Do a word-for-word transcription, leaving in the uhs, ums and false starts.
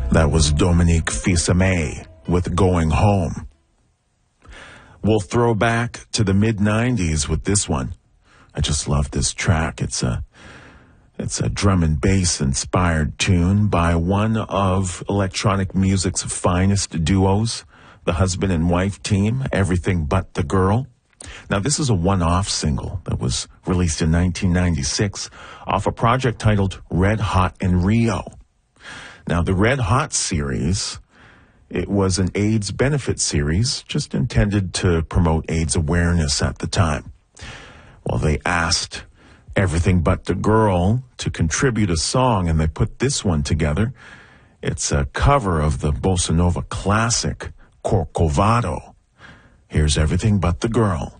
That was Dominique Fils-Aimé with Going Home. We'll throw back to the mid nineties with this one. I just love this track. It's a it's a drum and bass inspired tune by one of electronic music's finest duos, the husband and wife team, Everything But the Girl. Now, this is a one-off single that was released in nineteen ninety-six off a project titled Red Hot in Rio. Now, the Red Hot series, it was an AIDS benefit series just intended to promote AIDS awareness at the time. Well, they asked Everything But the Girl to contribute a song, and they put this one together. It's a cover of the bossa nova classic Corcovado. Here's Everything But the Girl.